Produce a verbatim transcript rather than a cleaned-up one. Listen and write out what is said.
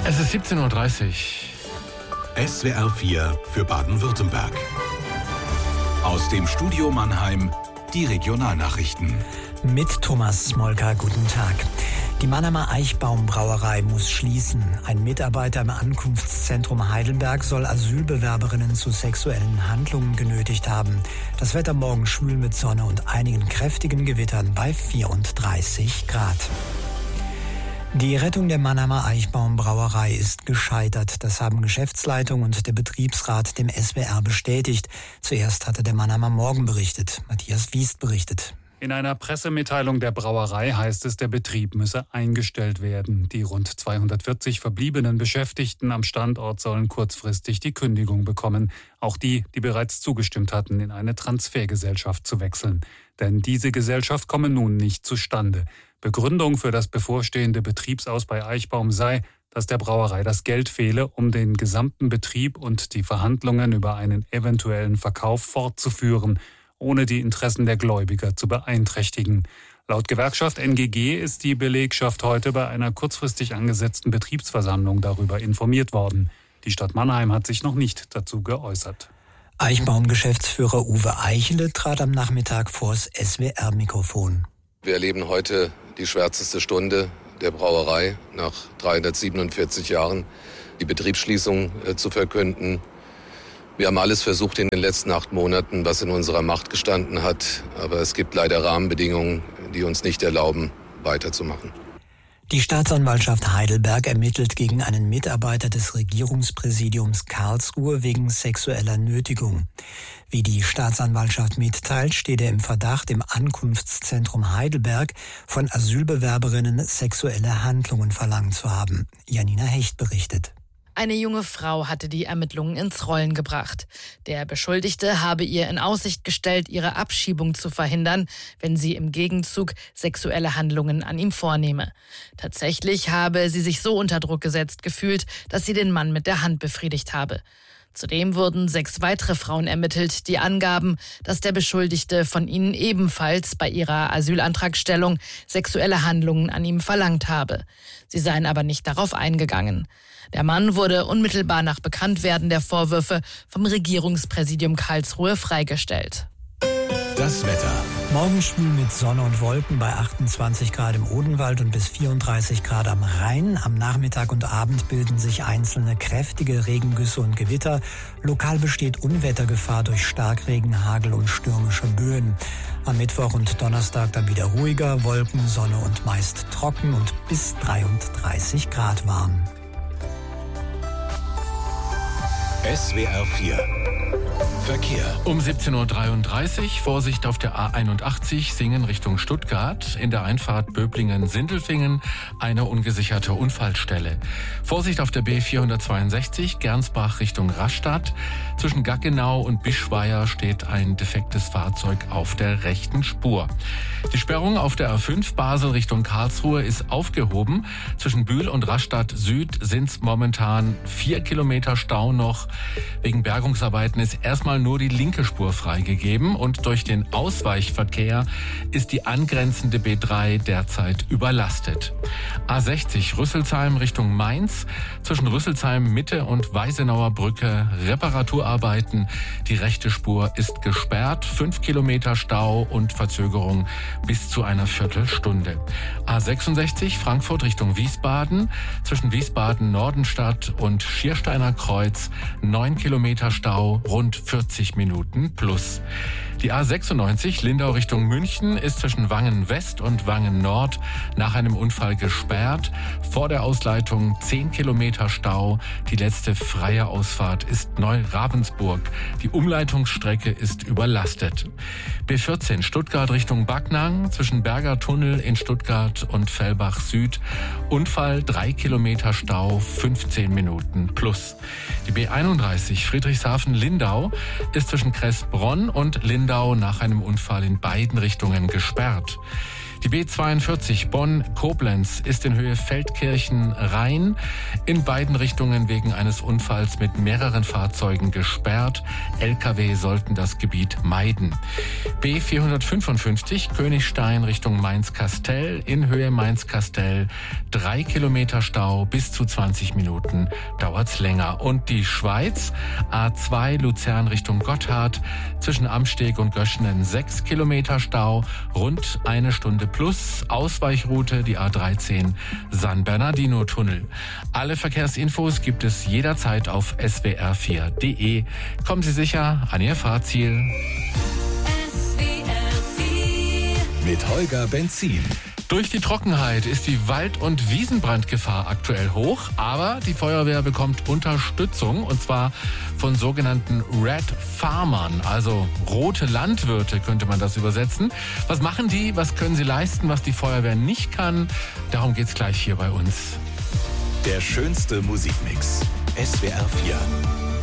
Es ist siebzehn Uhr dreißig. S W R vier für Baden-Württemberg. Aus dem Studio Mannheim die Regionalnachrichten. Mit Thomas Smolka, guten Tag. Die Mannheimer Eichbaum-Brauerei muss schließen. Ein Mitarbeiter im Ankunftszentrum Heidelberg soll Asylbewerberinnen zu sexuellen Handlungen genötigt haben. Das Wetter morgen schwül mit Sonne und einigen kräftigen Gewittern bei vierunddreißig Grad. Die Rettung der Mannheimer Eichbaum-Brauerei ist gescheitert. Das haben Geschäftsleitung und der Betriebsrat dem S W R bestätigt. Zuerst hatte der Mannheimer Morgen berichtet. Matthias Wiest berichtet. In einer Pressemitteilung der Brauerei heißt es, der Betrieb müsse eingestellt werden. Die rund zweihundertvierzig verbliebenen Beschäftigten am Standort sollen kurzfristig die Kündigung bekommen. Auch die, die bereits zugestimmt hatten, in eine Transfergesellschaft zu wechseln. Denn diese Gesellschaft komme nun nicht zustande. Begründung für das bevorstehende Betriebsaus bei Eichbaum sei, dass der Brauerei das Geld fehle, um den gesamten Betrieb und die Verhandlungen über einen eventuellen Verkauf fortzuführen, ohne die Interessen der Gläubiger zu beeinträchtigen. Laut Gewerkschaft N G G ist die Belegschaft heute bei einer kurzfristig angesetzten Betriebsversammlung darüber informiert worden. Die Stadt Mannheim hat sich noch nicht dazu geäußert. Eichbaum-Geschäftsführer Uwe Eichele trat am Nachmittag vors S W R-Mikrofon. Wir erleben heute die schwärzeste Stunde der Brauerei nach dreihundertsiebenundvierzig Jahren, die Betriebsschließung äh, zu verkünden. Wir haben alles versucht in den letzten acht Monaten, was in unserer Macht gestanden hat. Aber es gibt leider Rahmenbedingungen, die uns nicht erlauben, weiterzumachen. Die Staatsanwaltschaft Heidelberg ermittelt gegen einen Mitarbeiter des Regierungspräsidiums Karlsruhe wegen sexueller Nötigung. Wie die Staatsanwaltschaft mitteilt, steht er im Verdacht, im Ankunftszentrum Heidelberg von Asylbewerberinnen sexuelle Handlungen verlangt zu haben. Janina Hecht berichtet. Eine junge Frau hatte die Ermittlungen ins Rollen gebracht. Der Beschuldigte habe ihr in Aussicht gestellt, ihre Abschiebung zu verhindern, wenn sie im Gegenzug sexuelle Handlungen an ihm vornehme. Tatsächlich habe sie sich so unter Druck gesetzt gefühlt, dass sie den Mann mit der Hand befriedigt habe. Zudem wurden sechs weitere Frauen ermittelt, die angaben, dass der Beschuldigte von ihnen ebenfalls bei ihrer Asylantragstellung sexuelle Handlungen an ihm verlangt habe. Sie seien aber nicht darauf eingegangen. Der Mann wurde unmittelbar nach Bekanntwerden der Vorwürfe vom Regierungspräsidium Karlsruhe freigestellt. Das Wetter. Morgen schwül mit Sonne und Wolken bei achtundzwanzig Grad im Odenwald und bis vierunddreißig Grad am Rhein. Am Nachmittag und Abend bilden sich einzelne kräftige Regengüsse und Gewitter. Lokal besteht Unwettergefahr durch Starkregen, Hagel und stürmische Böen. Am Mittwoch und Donnerstag dann wieder ruhiger, Wolken, Sonne und meist trocken und bis dreiunddreißig Grad warm. S W R vier Verkehr. Um siebzehn Uhr dreiunddreißig, Vorsicht auf der A einundachtzig, Singen Richtung Stuttgart. In der Einfahrt Böblingen-Sindelfingen eine ungesicherte Unfallstelle. Vorsicht auf der B vierhundertzweiundsechzig, Gernsbach Richtung Rastatt. Zwischen Gaggenau und Bischweier steht ein defektes Fahrzeug auf der rechten Spur. Die Sperrung auf der A fünf Basel Richtung Karlsruhe ist aufgehoben. Zwischen Bühl und Rastatt Süd sind es momentan vier Kilometer Stau noch. Wegen Bergungsarbeiten ist erstmal nur die linke Spur freigegeben und durch den Ausweichverkehr ist die angrenzende B drei derzeit überlastet. A sechzig Rüsselsheim Richtung Mainz, zwischen Rüsselsheim Mitte und Weisenauer Brücke Reparaturarbeiten. Die rechte Spur ist gesperrt, fünf Kilometer Stau und Verzögerung bis zu einer Viertelstunde. A sechsundsechzig Frankfurt Richtung Wiesbaden, zwischen Wiesbaden Nordenstadt und Schiersteiner Kreuz neun Kilometer Stau, rund vierzig Minuten plus. Die A sechsundneunzig Lindau Richtung München ist zwischen Wangen West und Wangen Nord nach einem Unfall gesperrt. Vor der Ausleitung zehn Kilometer Stau. Die letzte freie Ausfahrt ist Neu-Ravensburg. Die Umleitungsstrecke ist überlastet. B vierzehn Stuttgart Richtung Backnang zwischen Berger Tunnel in Stuttgart und Fellbach Süd. Unfall drei Kilometer Stau, fünfzehn Minuten plus. Die B einunddreißig Friedrichshafen-Lindau ist zwischen Kressbronn und Lindau nach einem Unfall in beiden Richtungen gesperrt. Die B zweiundvierzig Bonn-Koblenz ist in Höhe Feldkirchen-Rhein in beiden Richtungen wegen eines Unfalls mit mehreren Fahrzeugen gesperrt. L K W sollten das Gebiet meiden. B vierhundertfünfundfünfzig Königstein Richtung Mainz-Kastell in Höhe Mainz-Kastell. Drei Kilometer Stau, bis zu zwanzig Minuten dauert's länger. Und die Schweiz, A zwei Luzern Richtung Gotthard, zwischen Amsteg und Göschenen sechs Kilometer Stau, rund eine Stunde plus. Ausweichroute die A dreizehn San Bernardino-Tunnel. Alle Verkehrsinfos gibt es jederzeit auf s w r vier punkt d e. Kommen Sie sicher an Ihr Fahrziel. S W R vier mit Holger Benzin. Durch die Trockenheit ist die Wald- und Wiesenbrandgefahr aktuell hoch, aber die Feuerwehr bekommt Unterstützung, und zwar von sogenannten Red Farmern, also rote Landwirte könnte man das übersetzen. Was machen die? Was können sie leisten, was die Feuerwehr nicht kann? Darum geht's gleich hier bei uns. Der schönste Musikmix. S W R vier.